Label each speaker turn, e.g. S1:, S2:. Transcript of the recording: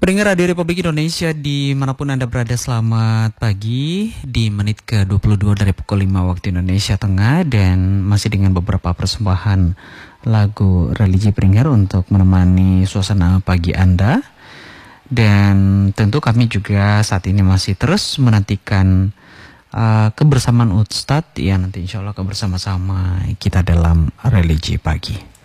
S1: Pendengar Radio Republik Indonesia dimanapun Anda berada, selamat pagi di menit ke-22 dari pukul 5 waktu Indonesia Tengah. Dan masih dengan beberapa persembahan lagu religi Pringer untuk menemani suasana pagi Anda. Dan tentu kami juga saat ini masih terus menantikan kebersamaan Ustadz, ya nanti insya Allah kebersama-sama kita dalam religi pagi.